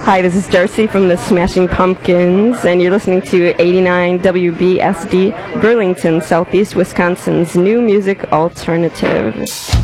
Hi, this is Darcy from the Smashing Pumpkins, and you're listening to 89 WBSD, Burlington, Southeast Wisconsin's new music alternative.